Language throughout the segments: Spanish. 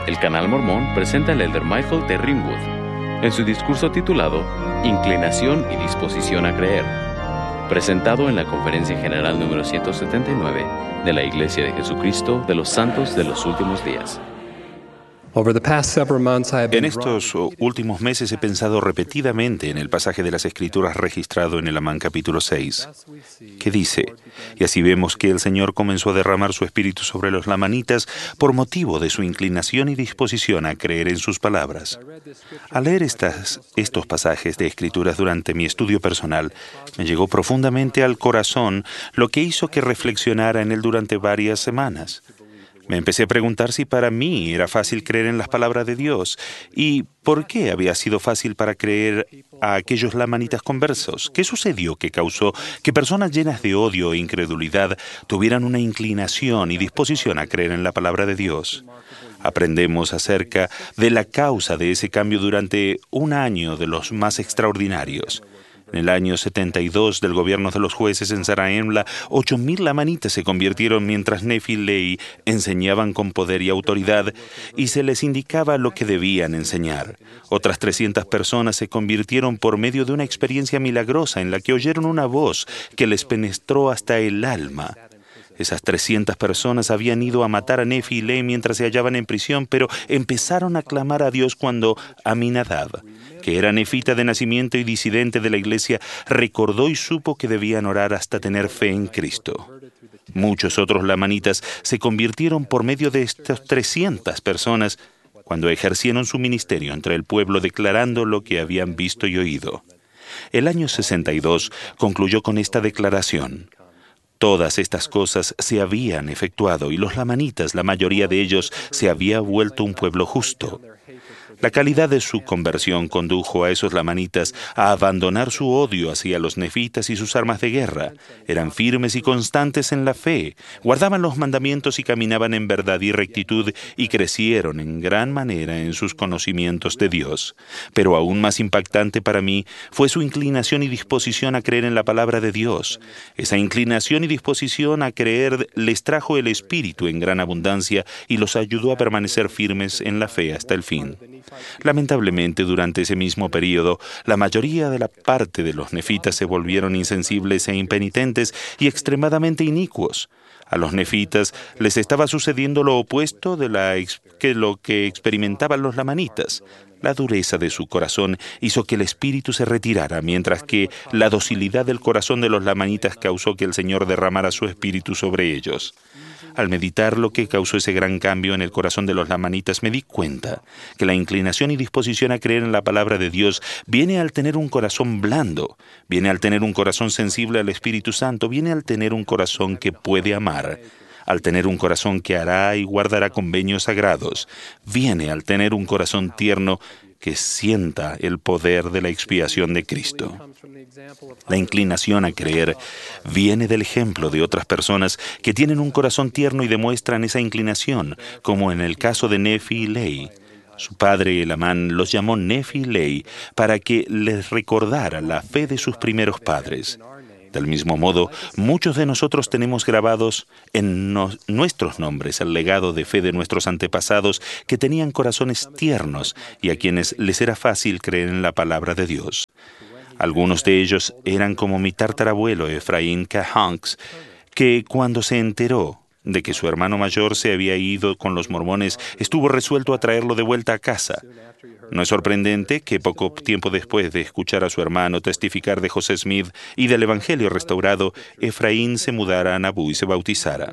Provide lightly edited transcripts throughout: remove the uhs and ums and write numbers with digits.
El Canal Mormón presenta al elder Michael T. Ringwood en su discurso titulado Inclinación y disposición a creer, presentado en la Conferencia General número 179 de la Iglesia de Jesucristo de los Santos de los Últimos Días. En estos últimos meses he pensado repetidamente en el pasaje de las Escrituras registrado en el Amán capítulo 6, que dice: y así vemos que el Señor comenzó a derramar su espíritu sobre los lamanitas por motivo de su inclinación y disposición a creer en sus palabras. Al leer estos pasajes de Escrituras durante mi estudio personal, me llegó profundamente al corazón, lo que hizo que reflexionara en él durante varias semanas. Me empecé a preguntar si para mí era fácil creer en las palabras de Dios y por qué había sido fácil para creer a aquellos lamanitas conversos. ¿Qué sucedió que causó que personas llenas de odio e incredulidad tuvieran una inclinación y disposición a creer en la palabra de Dios? Aprendemos acerca de la causa de ese cambio durante un año de los más extraordinarios. En el año 72 del gobierno de los jueces en Zarahemla, 8,000 lamanitas se convirtieron mientras Nefi y Lehi enseñaban con poder y autoridad y se les indicaba lo que debían enseñar. Otras 300 personas se convirtieron por medio de una experiencia milagrosa en la que oyeron una voz que les penetró hasta el alma. Esas 300 personas habían ido a matar a Nefi y Lehi mientras se hallaban en prisión, pero empezaron a clamar a Dios cuando Aminadab, que era nefita de nacimiento y disidente de la iglesia, recordó y supo que debían orar hasta tener fe en Cristo. Muchos otros lamanitas se convirtieron por medio de estas 300 personas cuando ejercieron su ministerio entre el pueblo declarando lo que habían visto y oído. El año 62 concluyó con esta declaración: todas estas cosas se habían efectuado y los lamanitas, la mayoría de ellos, se había vuelto un pueblo justo. La calidad de su conversión condujo a esos lamanitas a abandonar su odio hacia los nefitas y sus armas de guerra. Eran firmes y constantes en la fe, guardaban los mandamientos y caminaban en verdad y rectitud y crecieron en gran manera en sus conocimientos de Dios. Pero aún más impactante para mí fue su inclinación y disposición a creer en la palabra de Dios. Esa inclinación y disposición a creer les trajo el Espíritu en gran abundancia y los ayudó a permanecer firmes en la fe hasta el fin. Lamentablemente, durante ese mismo período, la mayoría de la parte de los nefitas se volvieron insensibles e impenitentes y extremadamente inicuos. A los nefitas les estaba sucediendo lo opuesto de lo que experimentaban los lamanitas. La dureza de su corazón hizo que el espíritu se retirara, mientras que la docilidad del corazón de los lamanitas causó que el Señor derramara su espíritu sobre ellos. Al meditar lo que causó ese gran cambio en el corazón de los lamanitas, me di cuenta que la inclinación y disposición a creer en la palabra de Dios viene al tener un corazón blando, viene al tener un corazón sensible al Espíritu Santo, viene al tener un corazón que puede amar, al tener un corazón que hará y guardará convenios sagrados, viene al tener un corazón tierno que sienta el poder de la expiación de Cristo. La inclinación a creer viene del ejemplo de otras personas que tienen un corazón tierno y demuestran esa inclinación, como en el caso de Nefi y Lehi. Su padre, el Amán, los llamó Nefi y Lehi para que les recordara la fe de sus primeros padres. Del mismo modo, muchos de nosotros tenemos grabados en nuestros nombres el legado de fe de nuestros antepasados que tenían corazones tiernos y a quienes les era fácil creer en la palabra de Dios. Algunos de ellos eran como mi tatarabuelo Efraín K. Hanks, que cuando se enteró de que su hermano mayor se había ido con los mormones, estuvo resuelto a traerlo de vuelta a casa. No es sorprendente que poco tiempo después de escuchar a su hermano testificar de José Smith y del Evangelio restaurado, Efraín se mudara a Nabú y se bautizara.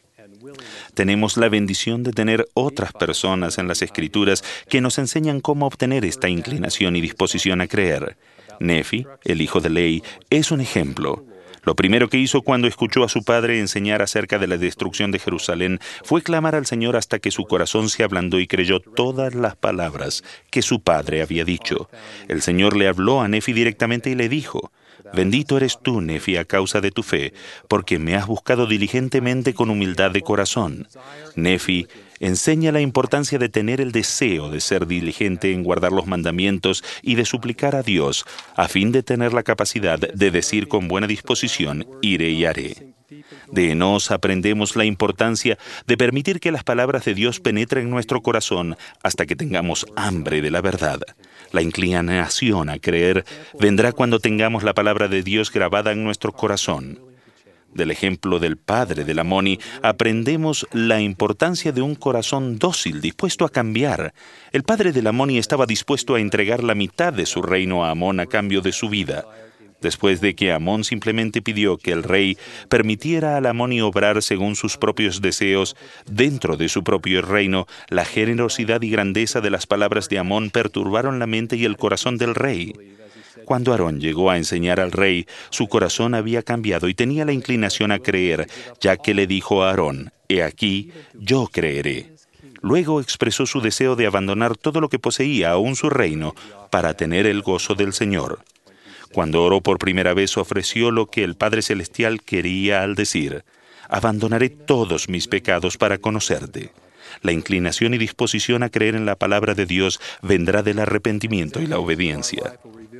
Tenemos la bendición de tener otras personas en las Escrituras que nos enseñan cómo obtener esta inclinación y disposición a creer. Nefi, el hijo de Lehi, es un ejemplo. Lo primero que hizo cuando escuchó a su padre enseñar acerca de la destrucción de Jerusalén fue clamar al Señor hasta que su corazón se ablandó y creyó todas las palabras que su padre había dicho. El Señor le habló a Nefi directamente y le dijo: «Bendito eres tú, Nefi, a causa de tu fe, porque me has buscado diligentemente con humildad de corazón». Nefi enseña la importancia de tener el deseo de ser diligente en guardar los mandamientos y de suplicar a Dios, a fin de tener la capacidad de decir con buena disposición: «Iré y haré». De Enós aprendemos la importancia de permitir que las palabras de Dios penetren en nuestro corazón hasta que tengamos hambre de la verdad. La inclinación a creer vendrá cuando tengamos la palabra de Dios grabada en nuestro corazón. Del ejemplo del padre de Lamoni, aprendemos la importancia de un corazón dócil, dispuesto a cambiar. El padre de Lamoni estaba dispuesto a entregar la mitad de su reino a Amón a cambio de su vida. Después de que Amón simplemente pidió que el rey permitiera a Lamoni obrar según sus propios deseos dentro de su propio reino, la generosidad y grandeza de las palabras de Amón perturbaron la mente y el corazón del rey. Cuando Aarón llegó a enseñar al rey, su corazón había cambiado y tenía la inclinación a creer, ya que le dijo a Aarón: «He aquí, yo creeré». Luego expresó su deseo de abandonar todo lo que poseía, aún su reino, para tener el gozo del Señor. Cuando oró por primera vez, ofreció lo que el Padre Celestial quería al decir: «Abandonaré todos mis pecados para conocerte». La inclinación y disposición a creer en la palabra de Dios vendrá del arrepentimiento y la obediencia.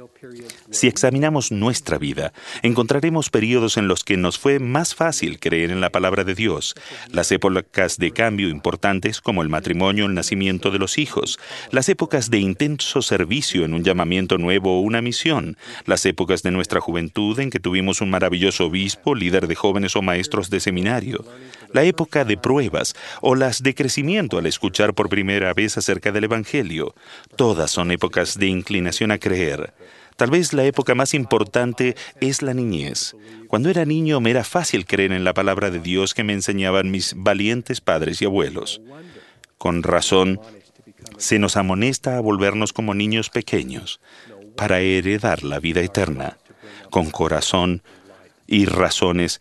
Si examinamos nuestra vida, encontraremos períodos en los que nos fue más fácil creer en la palabra de Dios. Las épocas de cambio importantes, como el matrimonio, el nacimiento de los hijos. Las épocas de intenso servicio en un llamamiento nuevo o una misión. Las épocas de nuestra juventud en que tuvimos un maravilloso obispo, líder de jóvenes o maestros de seminario. La época de pruebas o las de crecimiento al escuchar por primera vez acerca del Evangelio. Todas son épocas de inclinación a creer. Tal vez la época más importante es la niñez. Cuando era niño me era fácil creer en la palabra de Dios que me enseñaban mis valientes padres y abuelos. Con razón, se nos amonesta a volvernos como niños pequeños para heredar la vida eterna. Con corazón y razones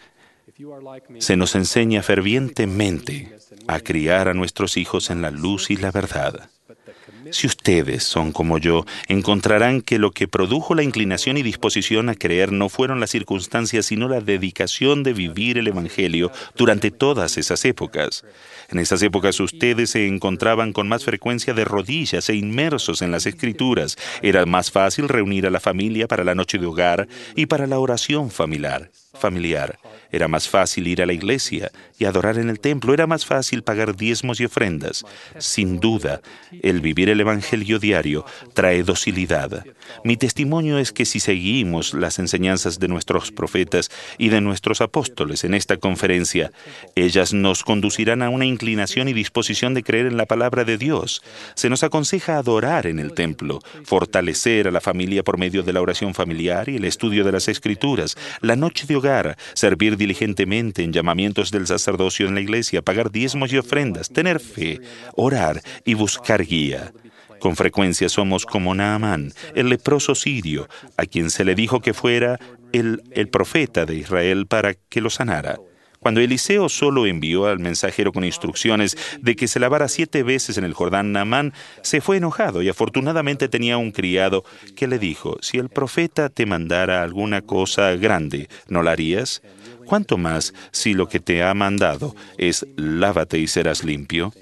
se nos enseña fervientemente a criar a nuestros hijos en la luz y la verdad. Si ustedes son como yo, encontrarán que lo que produjo la inclinación y disposición a creer no fueron las circunstancias, sino la dedicación de vivir el Evangelio durante todas esas épocas. En esas épocas ustedes se encontraban con más frecuencia de rodillas e inmersos en las Escrituras. Era más fácil reunir a la familia para la noche de hogar y para la oración familiar. Era más fácil ir a la iglesia y adorar en el templo. Era más fácil pagar diezmos y ofrendas. Sin duda, el vivir el Evangelio diario trae docilidad. Mi testimonio es que si seguimos las enseñanzas de nuestros profetas y de nuestros apóstoles en esta conferencia, ellas nos conducirán a una inclinación y disposición de creer en la palabra de Dios. Se nos aconseja adorar en el templo, fortalecer a la familia por medio de la oración familiar y el estudio de las Escrituras, la noche de hogar, servir diligentemente en llamamientos del sacerdocio en la iglesia, pagar diezmos y ofrendas, tener fe, orar y buscar guía. Con frecuencia somos como Naamán, el leproso sirio, a quien se le dijo que fuera el profeta de Israel para que lo sanara. Cuando Eliseo solo envió al mensajero con instrucciones de que se lavara 7 veces en el Jordán, Naamán se fue enojado y afortunadamente tenía un criado que le dijo: «Si el profeta te mandara alguna cosa grande, ¿no la harías? ¿Cuánto más si lo que te ha mandado es lávate y serás limpio?»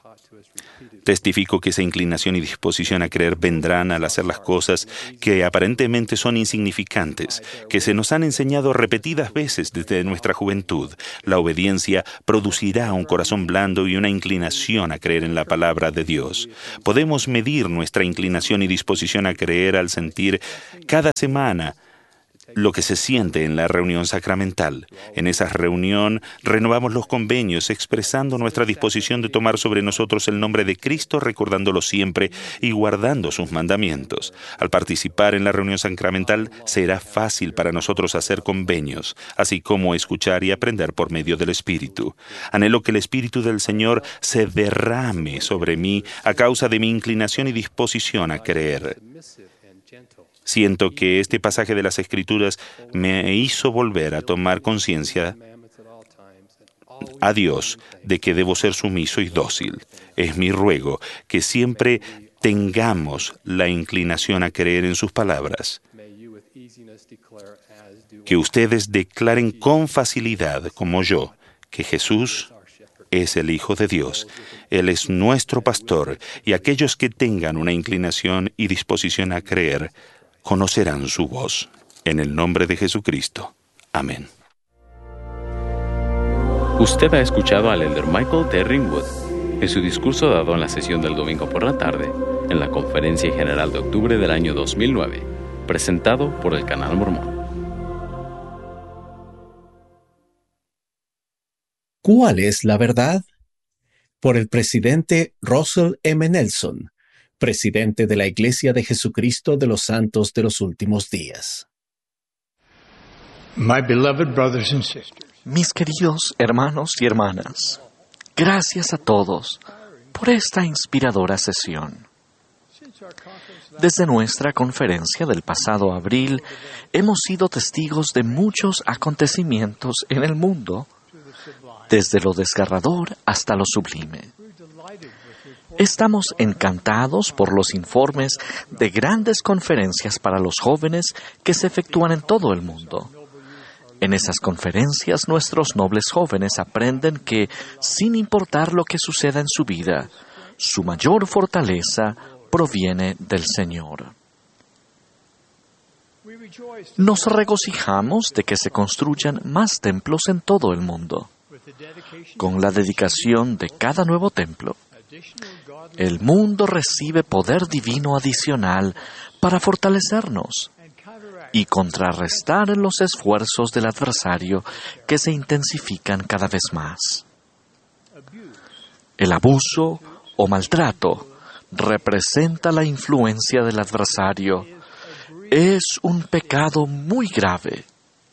Testifico que esa inclinación y disposición a creer vendrán al hacer las cosas que aparentemente son insignificantes, que se nos han enseñado repetidas veces desde nuestra juventud. La obediencia producirá un corazón blando y una inclinación a creer en la palabra de Dios. Podemos medir nuestra inclinación y disposición a creer al sentir cada semana lo que se siente en la reunión sacramental. En esa reunión renovamos los convenios, expresando nuestra disposición de tomar sobre nosotros el nombre de Cristo, recordándolo siempre y guardando sus mandamientos. Al participar en la reunión sacramental, será fácil para nosotros hacer convenios, así como escuchar y aprender por medio del Espíritu. Anhelo que el Espíritu del Señor se derrame sobre mí a causa de mi inclinación y disposición a creer. Siento que este pasaje de las Escrituras me hizo volver a tomar conciencia a Dios de que debo ser sumiso y dócil. Es mi ruego que siempre tengamos la inclinación a creer en sus palabras. Que ustedes declaren con facilidad, como yo, que Jesús es el Hijo de Dios. Él es nuestro pastor, y aquellos que tengan una inclinación y disposición a creer conocerán su voz. En el nombre de Jesucristo. Amén. Usted ha escuchado al elder Michael T. Ringwood en su discurso dado en la sesión del domingo por la tarde en la Conferencia General de octubre del año 2009, presentado por el Canal Mormón. ¿Cuál es la verdad? Por el presidente Russell M. Nelson, presidente de la Iglesia de Jesucristo de los Santos de los Últimos Días. Mis queridos hermanos y hermanas, gracias a todos por esta inspiradora sesión. Desde nuestra conferencia del pasado abril, hemos sido testigos de muchos acontecimientos en el mundo, desde lo desgarrador hasta lo sublime. Estamos encantados por los informes de grandes conferencias para los jóvenes que se efectúan en todo el mundo. En esas conferencias, nuestros nobles jóvenes aprenden que, sin importar lo que suceda en su vida, su mayor fortaleza proviene del Señor. Nos regocijamos de que se construyan más templos en todo el mundo. Con la dedicación de cada nuevo templo, el mundo recibe poder divino adicional para fortalecernos y contrarrestar los esfuerzos del adversario que se intensifican cada vez más. El abuso o maltrato representa la influencia del adversario. Es un pecado muy grave.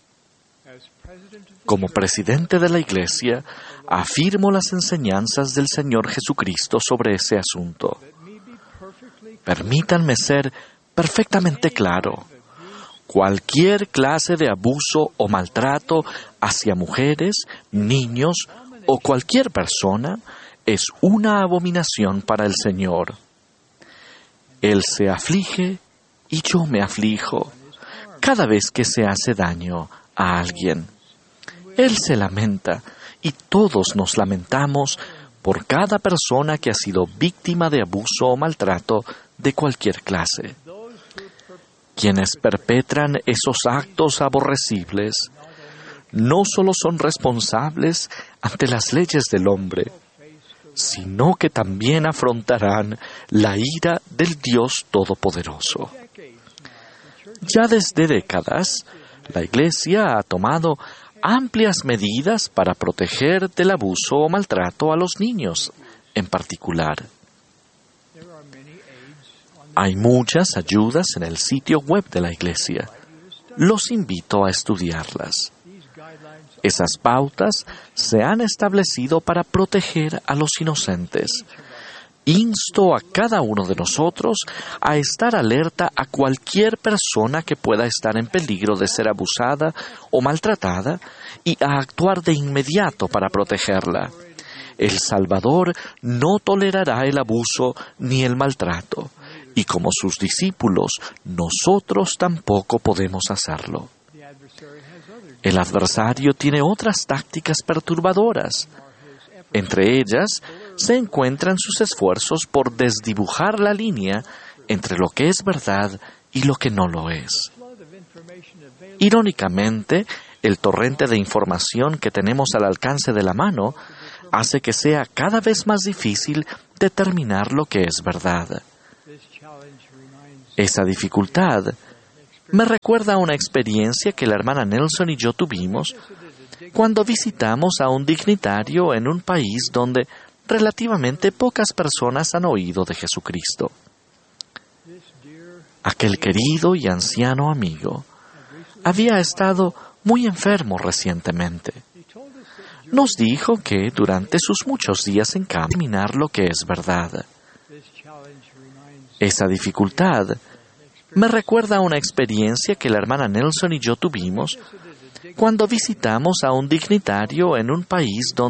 Como presidente de la Iglesia, afirmo las enseñanzas del Señor Jesucristo sobre ese asunto. Permítanme ser perfectamente claro. Cualquier clase de abuso o maltrato hacia mujeres, niños o cualquier persona es una abominación para el Señor. Él se aflige y yo me aflijo cada vez que se hace daño a alguien. Él se lamenta y todos nos lamentamos por cada persona que ha sido víctima de abuso o maltrato de cualquier clase. Quienes perpetran esos actos aborrecibles no solo son responsables ante las leyes del hombre, sino que también afrontarán la ira del Dios Todopoderoso. Ya desde décadas, la Iglesia ha tomado amplias medidas para proteger del abuso o maltrato a los niños en particular. Hay muchas ayudas en el sitio web de la Iglesia. Los invito a estudiarlas. Esas pautas se han establecido para proteger a los inocentes. Insto a cada uno de nosotros a estar alerta a cualquier persona que pueda estar en peligro de ser abusada o maltratada y a actuar de inmediato para protegerla. El Salvador no tolerará el abuso ni el maltrato, y como sus discípulos, nosotros tampoco podemos hacerlo. El adversario tiene otras tácticas perturbadoras. Entre ellas, se encuentran sus esfuerzos por desdibujar la línea entre lo que es verdad y lo que no lo es. Irónicamente, el torrente de información que tenemos al alcance de la mano hace que sea cada vez más difícil determinar lo que es verdad. Esa dificultad me recuerda a una experiencia que la hermana Nelson y yo tuvimos cuando visitamos a un dignatario en un país donde relativamente pocas personas han oído de Jesucristo. Aquel querido y anciano amigo había estado muy enfermo recientemente. Nos dijo que durante sus muchos días en campo examinar lo que es verdad. Esa dificultad me recuerda a una experiencia que la hermana Nelson y yo tuvimos cuando visitamos a un dignatario en un país donde